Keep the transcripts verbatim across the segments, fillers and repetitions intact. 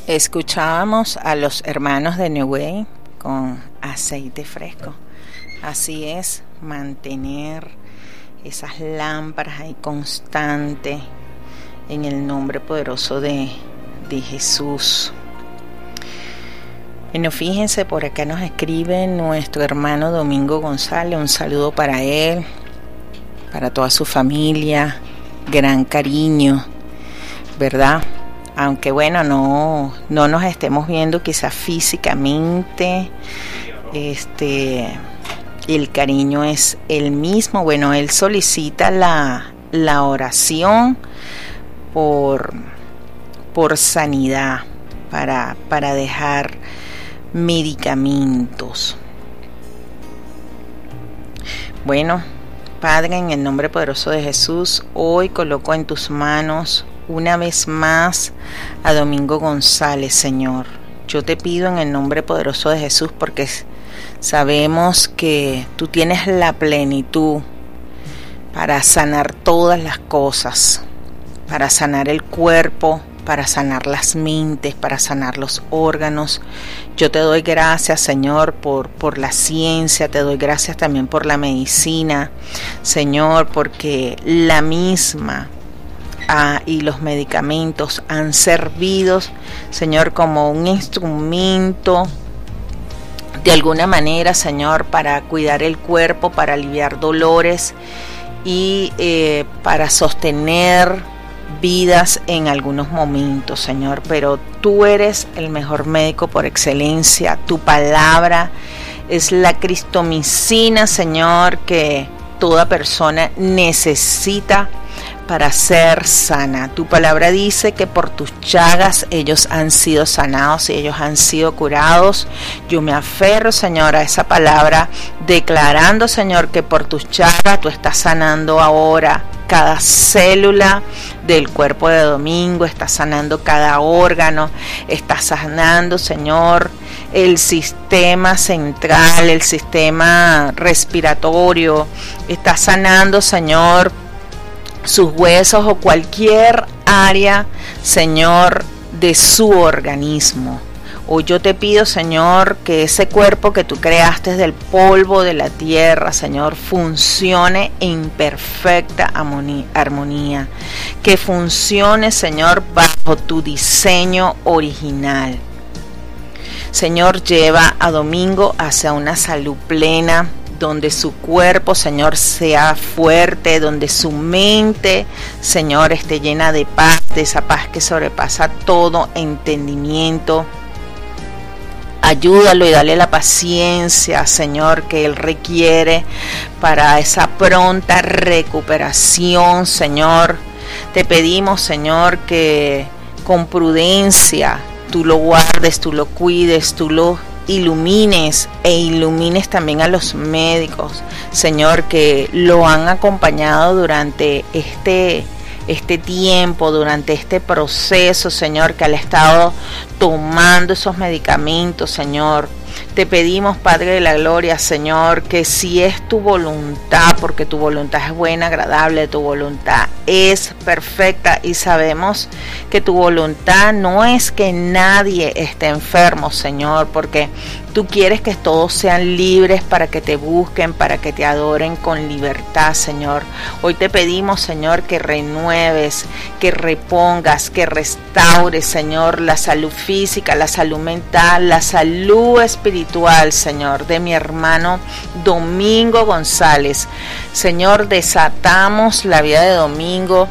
Escuchábamos a los hermanos de New Way con aceite fresco. Así es, mantener esas lámparas ahí constante en el nombre poderoso de, de Jesús. Bueno, fíjense, por acá nos escribe nuestro hermano Domingo González. Un saludo para él, para toda su familia, gran cariño, ¿verdad? Aunque bueno, no, no nos estemos viendo quizás físicamente, este, el cariño es el mismo. Bueno, él solicita la, la oración por, por sanidad, para, para dejar medicamentos. Bueno, Padre, en el nombre poderoso de Jesús, hoy coloco en tus manos una vez más a Domingo González, Señor. Yo te pido en el nombre poderoso de Jesús, porque sabemos que tú tienes la plenitud para sanar todas las cosas, para sanar el cuerpo, para sanar las mentes, para sanar los órganos. Yo te doy gracias, Señor, por, por la ciencia, te doy gracias también por la medicina, Señor, porque la misma Ah, y los medicamentos han servido, Señor, como un instrumento de alguna manera, Señor, para cuidar el cuerpo, para aliviar dolores y eh, para sostener vidas en algunos momentos, Señor. Pero tú eres el mejor médico por excelencia. Tu palabra es la cristomicina, Señor, que toda persona necesita para ser sana. Tu palabra dice que por tus llagas ellos han sido sanados y ellos han sido curados. Yo me aferro, Señor, a esa palabra, declarando, Señor, que por tus llagas tú estás sanando ahora cada célula del cuerpo de Domingo, estás sanando cada órgano, estás sanando, Señor, el sistema central, el sistema respiratorio, estás sanando, Señor, sus huesos o cualquier área, Señor, de su organismo. Hoy yo te pido, Señor, que ese cuerpo que tú creaste del polvo de la tierra, Señor, funcione en perfecta armonía, que funcione, Señor, bajo tu diseño original. Señor, lleva a Domingo hacia una salud plena, donde su cuerpo, Señor, sea fuerte, donde su mente, Señor, esté llena de paz, de esa paz que sobrepasa todo entendimiento. Ayúdalo y dale la paciencia, Señor, que Él requiere para esa pronta recuperación, Señor. Te pedimos, Señor, que con prudencia tú lo guardes, tú lo cuides, tú lo ilumines e ilumines también a los médicos, Señor, que lo han acompañado durante este este tiempo, durante este proceso, Señor, que han estado tomando esos medicamentos, Señor. Te pedimos, Padre de la Gloria, Señor, que si es tu voluntad, porque tu voluntad es buena, agradable, tu voluntad es perfecta y sabemos que tu voluntad no es que nadie esté enfermo, Señor, porque tú quieres que todos sean libres para que te busquen, para que te adoren con libertad, Señor. Hoy te pedimos, Señor, que renueves, que repongas, que restaures, Señor, la salud física, la salud mental, la salud espiritual, Señor, de mi hermano Domingo González. Señor, desatamos la vida de Domingo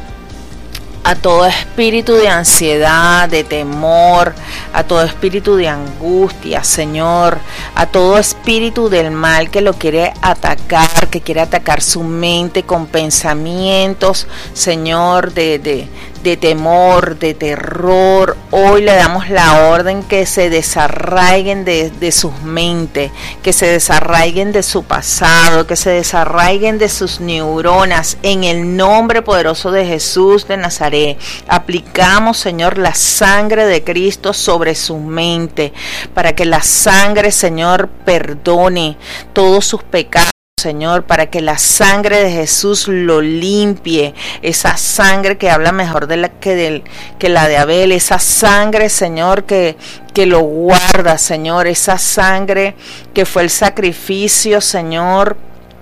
a todo espíritu de ansiedad, de temor, a todo espíritu de angustia, Señor, a todo espíritu del mal que lo quiere atacar, que quiere atacar su mente con pensamientos, Señor, de, de, de temor, de terror. Hoy le damos la orden que se desarraiguen de, de sus mentes, que se desarraiguen de su pasado, que se desarraiguen de sus neuronas, en el nombre poderoso de Jesús de Nazaret. Aplicamos, Señor, la sangre de Cristo sobre su mente, para que la sangre, Señor, perdone todos sus pecados, Señor, para que la sangre de Jesús lo limpie, esa sangre que habla mejor de la que, del, que la de Abel, esa sangre, Señor, que, que lo guarda, Señor, esa sangre que fue el sacrificio, Señor,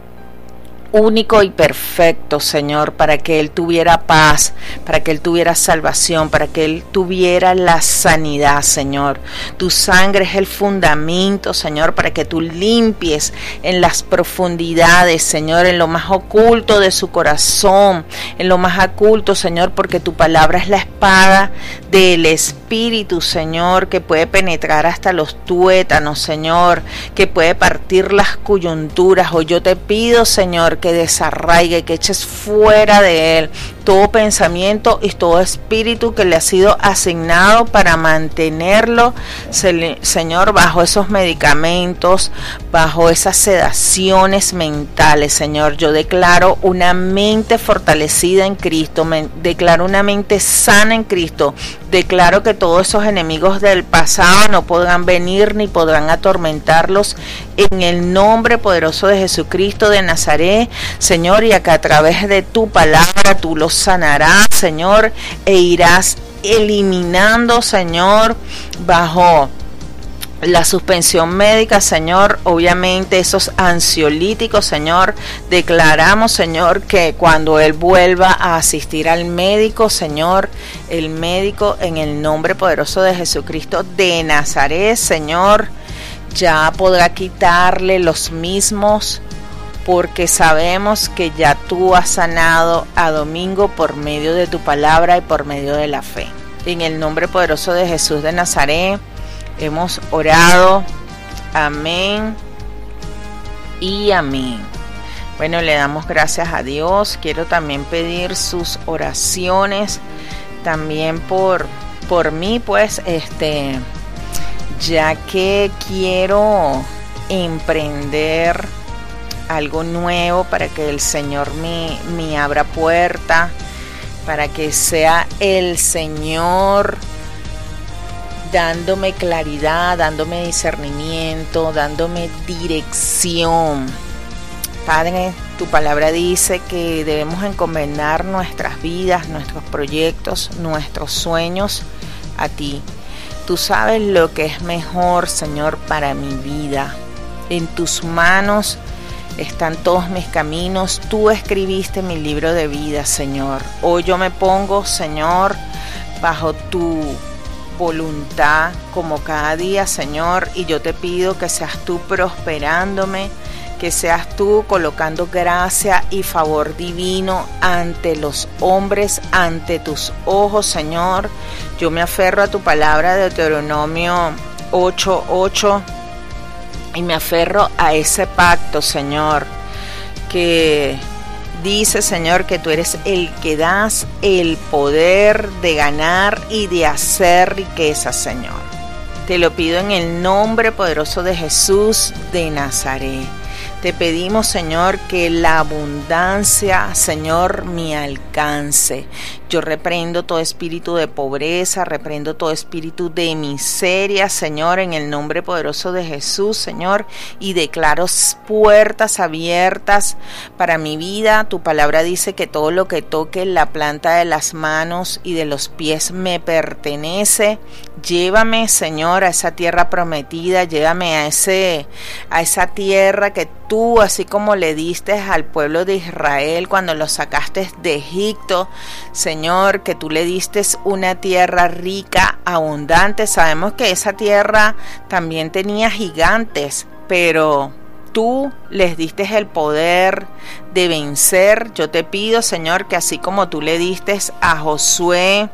único y perfecto, Señor, para que Él tuviera paz, para que Él tuviera salvación, para que Él tuviera la sanidad, Señor. Tu sangre es el fundamento, Señor, para que tú limpies en las profundidades, Señor, en lo más oculto de su corazón, en lo más oculto, Señor, porque tu palabra es la espada del Espíritu, Señor, que puede penetrar hasta los tuétanos, Señor, que puede partir las coyunturas. Hoy yo te pido, Señor, que desarraigue, que eches fuera de él todo pensamiento y todo espíritu que le ha sido asignado para mantenerlo, Señor, bajo esos medicamentos, bajo esas sedaciones mentales, Señor. Yo declaro una mente fortalecida en Cristo, me declaro una mente sana en Cristo, declaro que todos esos enemigos del pasado no podrán venir ni podrán atormentarlos en el nombre poderoso de Jesucristo de Nazaret, Señor, y acá a través de tu palabra tú los sanarás, Señor, e irás eliminando, Señor, bajo la suspensión médica, Señor, obviamente esos ansiolíticos, Señor. Declaramos, Señor, que cuando él vuelva a asistir al médico, Señor, el médico en el nombre poderoso de Jesucristo de Nazaret, Señor, ya podrá quitarle los mismos, porque sabemos que ya tú has sanado a Domingo por medio de tu palabra y por medio de la fe. En el nombre poderoso de Jesús de Nazaret hemos orado. Amén y amén. Bueno, le damos gracias a Dios. Quiero también pedir sus oraciones también por, por mí, pues, este, ya que quiero emprender algo nuevo para que el Señor me, me abra puerta, para que sea el Señor dándome claridad, dándome discernimiento, dándome dirección. Padre, tu palabra dice que debemos encomendar nuestras vidas, nuestros proyectos, nuestros sueños a ti. Tú sabes lo que es mejor, Señor, para mi vida. En tus manos están todos mis caminos. Tú escribiste mi libro de vida, Señor. Hoy yo me pongo, Señor, bajo tu voluntad como cada día, Señor, y yo te pido que seas tú prosperándome, que seas tú colocando gracia y favor divino ante los hombres, ante tus ojos, Señor. Yo me aferro a tu palabra de Deuteronomio ocho ocho y me aferro a ese pacto, Señor, que dice, Señor, que tú eres el que das el poder de ganar y de hacer riqueza, Señor. Te lo pido en el nombre poderoso de Jesús de Nazaret. Te pedimos, Señor, que la abundancia, Señor, me alcance. Yo reprendo todo espíritu de pobreza, reprendo todo espíritu de miseria, Señor, en el nombre poderoso de Jesús, Señor, y declaro puertas abiertas para mi vida. Tu palabra dice que todo lo que toque la planta de las manos y de los pies me pertenece. Llévame, Señor, a esa tierra prometida, llévame a ese, a esa tierra que tú, así como le diste al pueblo de Israel cuando lo sacaste de Egipto, Señor, que tú le diste una tierra rica, abundante. Sabemos que esa tierra también tenía gigantes, pero tú les diste el poder de vencer. Yo te pido, Señor, que así como tú le diste a Josué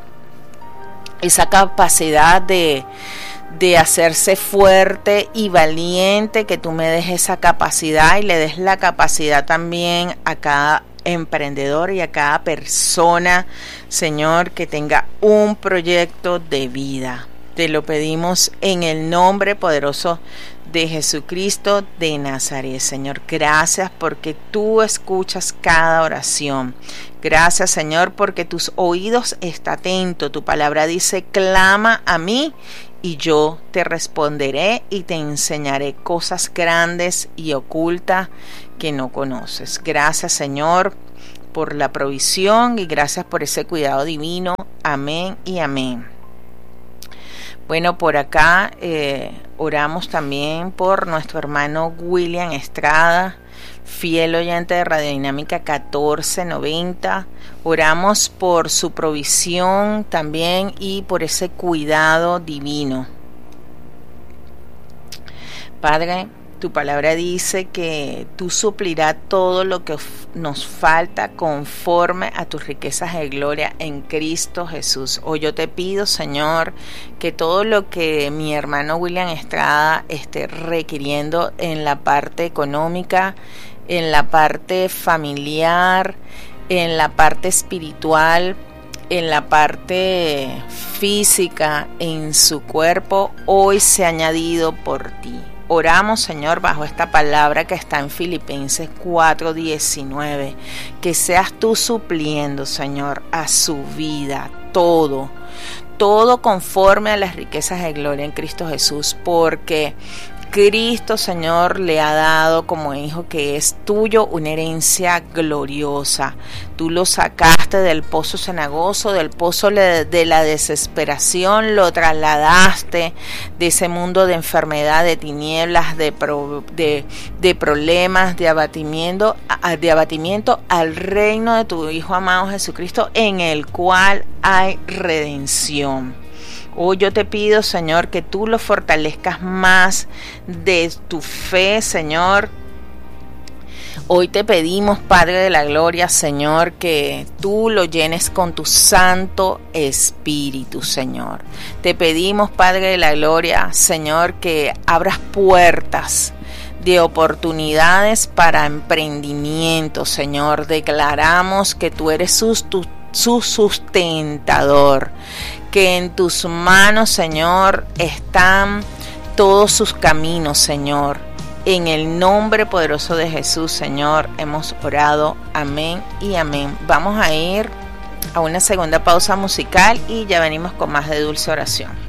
esa capacidad de, de hacerse fuerte y valiente, que tú me des esa capacidad y le des la capacidad también a cada emprendedor y a cada persona, Señor, que tenga un proyecto de vida. Te lo pedimos en el nombre poderoso de Jesucristo de Nazaret, Señor. Gracias porque tú escuchas cada oración. Gracias, Señor, porque tus oídos están atentos. Tu palabra dice, clama a mí y yo te responderé y te enseñaré cosas grandes y ocultas que no conoces. Gracias, Señor, por la provisión y gracias por ese cuidado divino. Amén y amén. Bueno, por acá eh, oramos también por nuestro hermano William Estrada, fiel oyente de Radiodinámica catorce noventa. Oramos por su provisión también y por ese cuidado divino. Padre, tu palabra dice que tú suplirás todo lo que nos falta conforme a tus riquezas de gloria en Cristo Jesús. Hoy yo te pido, Señor, que todo lo que mi hermano William Estrada esté requiriendo en la parte económica, en la parte familiar, en la parte espiritual, en la parte física, en su cuerpo, hoy se ha añadido por ti. Oramos, Señor, bajo esta palabra que está en Filipenses cuatro diecinueve, que seas tú supliendo, Señor, a su vida todo, todo conforme a las riquezas de gloria en Cristo Jesús, porque Cristo, Señor, le ha dado como hijo que es tuyo una herencia gloriosa. Tú lo sacaste del pozo cenagoso, del pozo de la desesperación, lo trasladaste de ese mundo de enfermedad, de tinieblas, de, pro, de, de problemas, de abatimiento, de abatimiento al reino de tu Hijo amado Jesucristo, en el cual hay redención. Hoy yo te pido, Señor, que tú lo fortalezcas más de tu fe, Señor. Hoy te pedimos, Padre de la Gloria, Señor, que tú lo llenes con tu Santo Espíritu, Señor. Te pedimos, Padre de la Gloria, Señor, que abras puertas de oportunidades para emprendimiento, Señor. Declaramos que tú eres su, tu, su sustentador, que en tus manos, Señor, están todos sus caminos, Señor. En el nombre poderoso de Jesús, Señor, hemos orado. Amén y amén. Vamos a ir a una segunda pausa musical y ya venimos con más de Dulce Oración.